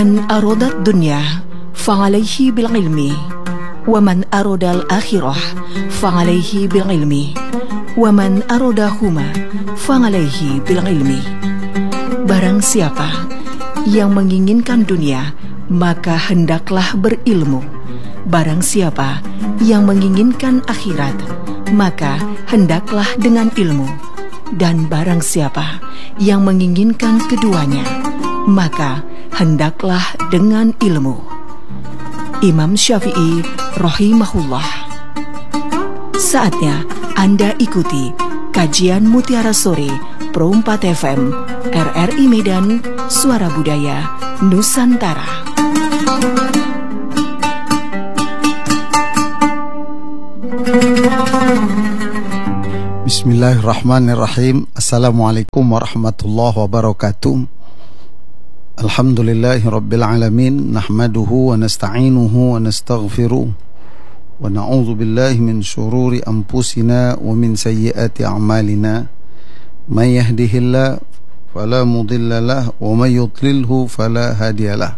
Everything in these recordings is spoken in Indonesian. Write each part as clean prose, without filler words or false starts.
Man arodat dunya fa'alayhi bil ilmi, wa man arodal akhirah fa'alayhi bil ilmi, wa man arodahuma fa'alayhi bil ilmi. Barang siapa yang menginginkan dunia, maka hendaklah berilmu. Barang siapa yang menginginkan akhirat, maka hendaklah dengan ilmu. Dan barang siapa yang menginginkan keduanya, maka hendaklah dengan ilmu. Imam Syafi'i rahimahullah. Saatnya Anda ikuti kajian Mutiara Sore Pro 4 FM RRI Medan, Suara Budaya Nusantara. Bismillahirrahmanirrahim. Assalamualaikum warahmatullahi wabarakatuh. Alhamdulillahi rabbil alamin. Nahmaduhu wa nasta'inuhu wa nastaghfiruh, wa na'udzu billahi min syururi anfusina wa min sayyiati a'malina. May yahdihillahu fala mudilla lahu wa may yudlilhu fala hadiyalah.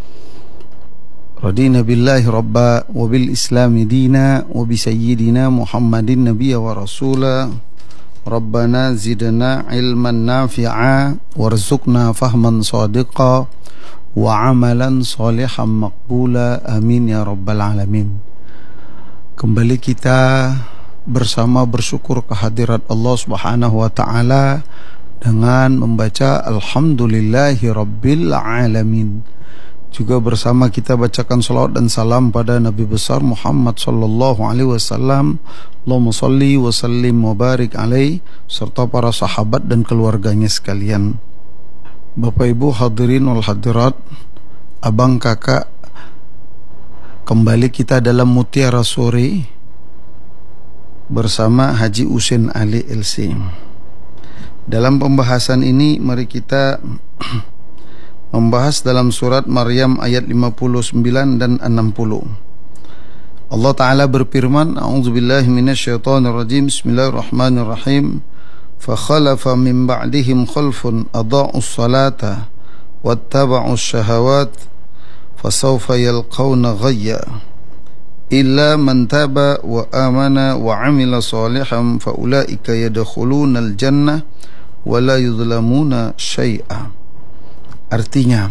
Radina billahi rabba wa bil islami dina wa bi sayyidina Muhammadin nabiyya wa rasula. Rabbana zidna ilman nafi'a warzuqna fahman sadiqa wa amalan salihan maqbula, amin ya rabbal alamin. Kembali kita bersama bersyukur kehadirat Allah Subhanahu wa taala dengan membaca alhamdulillahi rabbil alamin. Juga bersama kita bacakan salawat dan salam pada Nabi besar Muhammad sallallahu alaihi wasallam. Allahumma shalli wa sallim wa barik alaihi, serta para sahabat dan keluarganya sekalian. Bapak Ibu hadirin wal hadirat, abang kakak, kembali kita dalam Mutiara Sore bersama Haji Husin Ali LC. Dalam pembahasan ini mari kita membahas dalam surat Maryam ayat 59 dan 60. Allah Ta'ala berfirman, a'udzubillahi minasyaitonirrajim, bismillahirrahmanirrahim. Fakhalafa min ba'dihim khalfun adha'us salata wattaba'us syahawat fasawfa yalqawna ghayya illa man taba wa amana wa amila salihan faulaika yadkhuluna al-jannah wa la yuzlamuna syai'a. Artinya,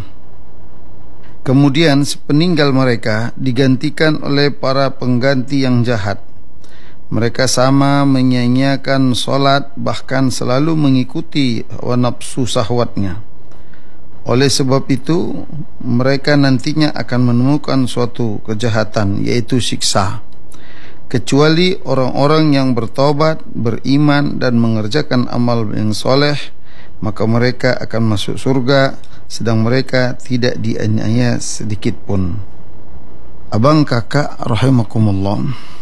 kemudian sepeninggal mereka digantikan oleh para pengganti yang jahat. Mereka sama menyanyiakan solat, bahkan selalu mengikuti hawa nafsu syahwatnya. Oleh sebab itu, mereka nantinya akan menemukan suatu kejahatan, yaitu siksa. Kecuali orang-orang yang bertobat, beriman, dan mengerjakan amal yang soleh, maka mereka akan masuk surga, sedang mereka tidak dianiaya sedikit pun. Abang kakak rahimakumullah,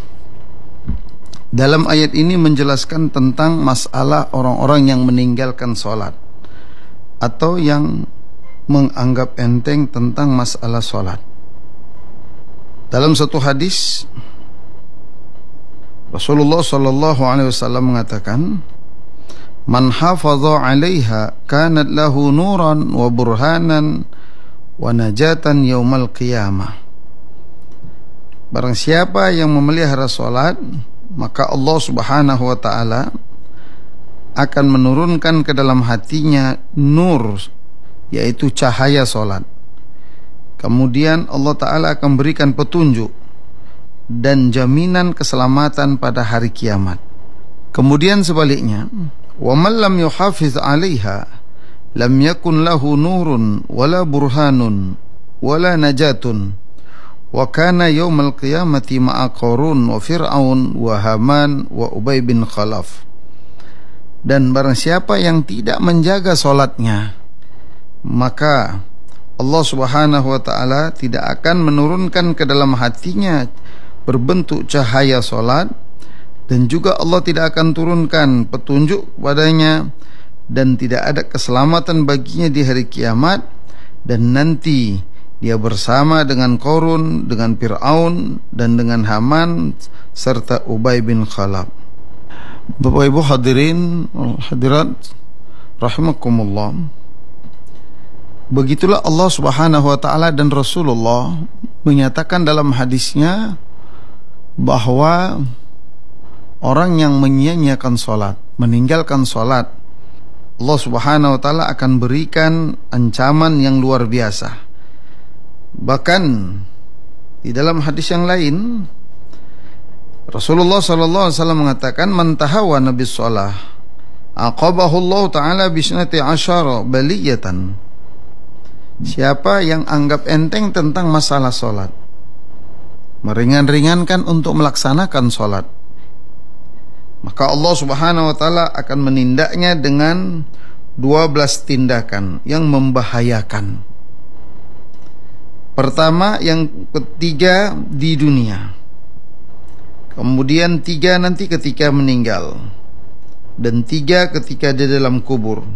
dalam ayat ini menjelaskan tentang masalah orang-orang yang meninggalkan sholat atau yang menganggap enteng tentang masalah sholat. Dalam satu hadis, Rasulullah sallallahu alaihi wasallam mengatakan, man hafadha 'alaiha kanat lahu nuran wa burhanan wa najatan yaumal qiyamah. Barang siapa yang memelihara salat, maka Allah Subhanahu wa taala akan menurunkan ke dalam hatinya nur, yaitu cahaya salat. Kemudian Allah taala akan berikan petunjuk dan jaminan keselamatan pada hari kiamat. Kemudian sebaliknya, wa man lam yuhafiz 'alaiha lam yakun lahu nurun wala burhanun wala najatun wa kana yaumal qiyamati ma'a Qarun wa Fir'aun wa Haman wa Ubay bin Khalaf. Dan barang siapa yang tidak menjaga salatnya, maka Allah Subhanahu wa taala tidak akan menurunkan ke dalam hatinya berbentuk cahaya salat, dan juga Allah tidak akan turunkan petunjuk padanya, dan tidak ada keselamatan baginya di hari kiamat, dan nanti dia bersama dengan Qarun, dengan Fir'aun, dan dengan Haman serta Ubay bin Khalaf. Bapak Ibu hadirin hadirat rahimakumullah, Begitulah Allah Subhanahu wa ta'ala dan Rasulullah menyatakan dalam hadisnya bahwa orang yang menyia-nyiakan salat, meninggalkan salat, Allah Subhanahu wa ta'ala akan berikan ancaman yang luar biasa. Bahkan di dalam hadis yang lain Rasulullah sallallahu alaihi wasallam mengatakan, "Man tahawana bis shalah aqabahu Allah taala bi 12 baliyatan." Siapa yang anggap enteng tentang masalah salat, meringan-ringankan untuk melaksanakan salat, maka Allah Subhanahu wa taala akan menindaknya dengan 12 tindakan yang membahayakan. Pertama, yang ketiga di dunia, kemudian 3 nanti ketika meninggal, dan 3 ketika di dalam kubur.